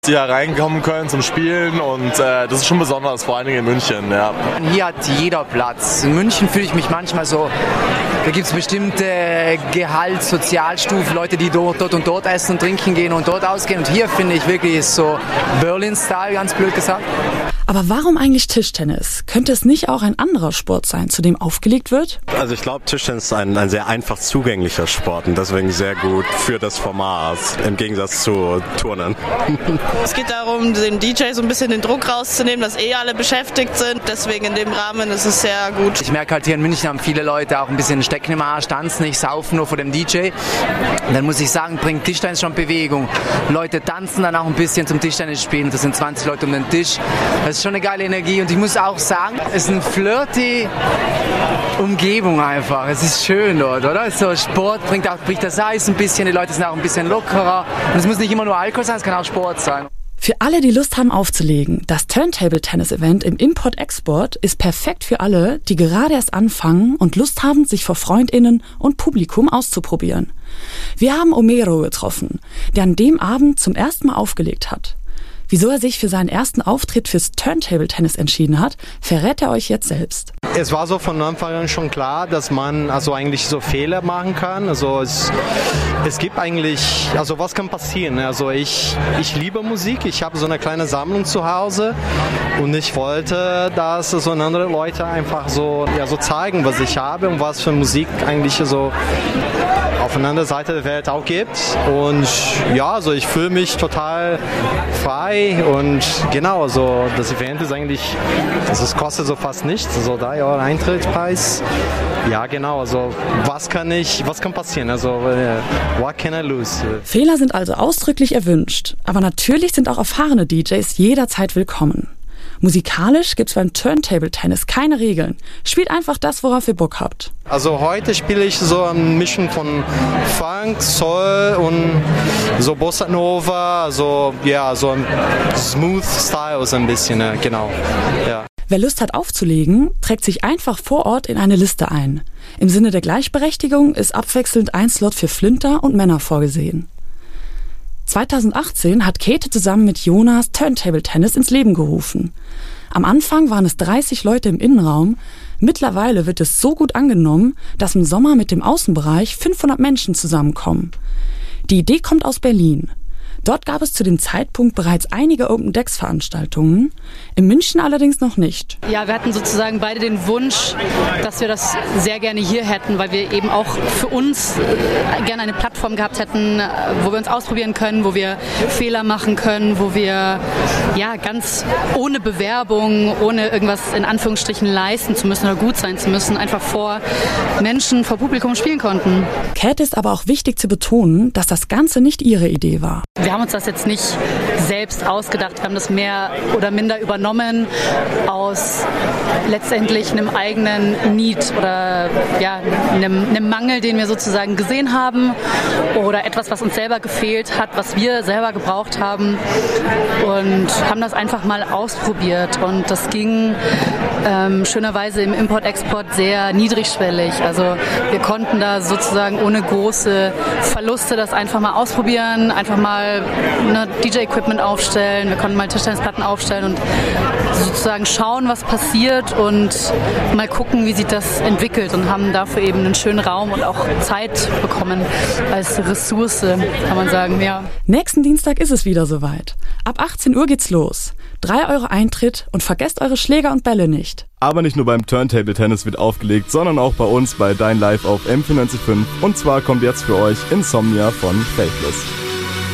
die hier reinkommen können zum Spielen und das ist schon besonders, vor allen Dingen in München. Ja. Hier hat jeder Platz. In München fühle ich mich manchmal so, da gibt es bestimmte Sozialstufen, Leute, die dort und dort essen und trinken gehen und dort ausgehen. Und hier finde ich wirklich ist so Berlin-Style, ganz blöd gesagt. Aber warum eigentlich Tischtennis? Könnte es nicht auch ein anderer Sport sein, zu dem aufgelegt wird? Also ich glaube, Tischtennis ist ein sehr einfach zugänglicher Sport und deswegen sehr gut für das Format, im Gegensatz zu Turnen. Es geht darum, den DJ so ein bisschen den Druck rauszunehmen, dass alle beschäftigt sind. Deswegen in dem Rahmen ist es sehr gut. Ich merke halt, hier in München haben viele Leute auch ein bisschen Stecken im Arsch, tanzen nicht, saufen nur vor dem DJ. Und dann muss ich sagen, bringt Tischtennis schon Bewegung. Leute tanzen dann auch ein bisschen zum Tischtennis spielen. Das sind 20 Leute um den Tisch. Das ist schon eine geile Energie. Und ich muss auch sagen, es ist eine flirty Umgebung einfach. Es ist schön dort, oder? So Sport bricht das Eis ein bisschen, die Leute sind auch ein bisschen lockerer. Und es muss nicht immer nur Alkohol sein, es kann auch Sport sein. Für alle, die Lust haben aufzulegen, das Turntable-Tennis-Event im Import-Export ist perfekt für alle, die gerade erst anfangen und Lust haben, sich vor FreundInnen und Publikum auszuprobieren. Wir haben Omero getroffen, der an dem Abend zum ersten Mal aufgelegt hat. Wieso er sich für seinen ersten Auftritt fürs Turntable-Tennis entschieden hat, verrät er euch jetzt selbst. Es war so von Anfang an schon klar, dass man eigentlich so Fehler machen kann. Also es gibt eigentlich, was kann passieren? Also ich liebe Musik, ich habe so eine kleine Sammlung zu Hause und ich wollte, dass so andere Leute einfach so zeigen, was ich habe und was für Musik eigentlich so auf einer anderen Seite der Welt auch gibt. Und ich fühle mich total frei und genau, das Event ist eigentlich, es kostet so fast nichts, so 3 Euro Eintrittspreis. Ja, genau, was kann passieren? What can I lose? Fehler sind also ausdrücklich erwünscht, aber natürlich sind auch erfahrene DJs jederzeit willkommen. Musikalisch gibt's beim Turntable-Tennis keine Regeln. Spielt einfach das, worauf ihr Bock habt. Also heute spiele ich so eine Mischung von Funk, Soul und so Bossa Nova, so ein Smooth Style so ein bisschen, genau. Ja. Wer Lust hat aufzulegen, trägt sich einfach vor Ort in eine Liste ein. Im Sinne der Gleichberechtigung ist abwechselnd ein Slot für Flinter und Männer vorgesehen. 2018 hat Käthe zusammen mit Jonas Turntable-Tennis ins Leben gerufen. Am Anfang waren es 30 Leute im Innenraum. Mittlerweile wird es so gut angenommen, dass im Sommer mit dem Außenbereich 500 Menschen zusammenkommen. Die Idee kommt aus Berlin. Dort gab es zu dem Zeitpunkt bereits einige Open-Decks-Veranstaltungen, in München allerdings noch nicht. Ja, wir hatten sozusagen beide den Wunsch, dass wir das sehr gerne hier hätten, weil wir eben auch für uns gerne eine Plattform gehabt hätten, wo wir uns ausprobieren können, wo wir Fehler machen können, wo wir ganz ohne Bewerbung, ohne irgendwas in Anführungsstrichen leisten zu müssen oder gut sein zu müssen, einfach vor Menschen, vor Publikum spielen konnten. Käthe ist aber auch wichtig zu betonen, dass das Ganze nicht ihre Idee war. Wir haben uns das jetzt nicht selbst ausgedacht, wir haben das mehr oder minder übernommen aus letztendlich einem eigenen Need oder einem Mangel, den wir sozusagen gesehen haben oder etwas, was uns selber gefehlt hat, was wir selber gebraucht haben und haben das einfach mal ausprobiert und das ging schönerweise im Import-Export sehr niedrigschwellig. Also wir konnten da sozusagen ohne große Verluste das einfach mal ausprobieren, einfach mal DJ-Equipment aufstellen, wir konnten mal Tischtennisplatten aufstellen und sozusagen schauen, was passiert und mal gucken, wie sich das entwickelt und haben dafür eben einen schönen Raum und auch Zeit bekommen als Ressource, kann man sagen, ja. Nächsten Dienstag ist es wieder soweit. Ab 18 Uhr geht's los. 3 Euro Eintritt und vergesst eure Schläger und Bälle nicht. Aber nicht nur beim Turntable-Tennis wird aufgelegt, sondern auch bei uns bei Dein Live auf M94.5. Und zwar kommt jetzt für euch Insomnia von Faithless.